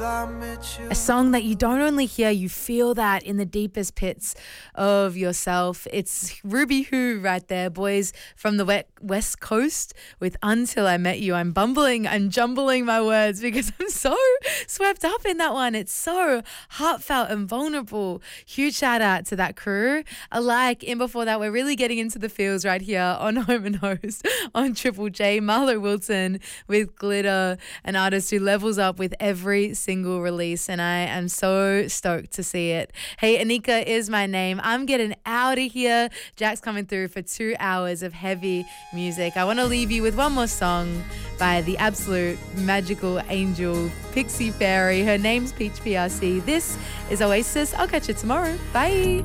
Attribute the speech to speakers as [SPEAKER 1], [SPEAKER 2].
[SPEAKER 1] A song that you don't only hear, you feel that in the deepest pits of yourself. It's Ruby Who right there, boys from the West Coast with Until I Met You. I'm jumbling my words because I'm so swept up in that one. It's so heartfelt and vulnerable. Huge shout out to that crew. Alike, in before that, we're really getting into the feels right here on Home and Host on Triple J. Marlo Wilson with Glitter, an artist who levels up with every single release, and I am so stoked to see it. Hey, Anika is my name. I'm getting out of here. Jack's coming through for 2 hours of heavy music. I want to leave you with one more song by the absolute magical angel Pixie Fairy. Her name's Peach PRC. This is Oasis. I'll catch you tomorrow. Bye.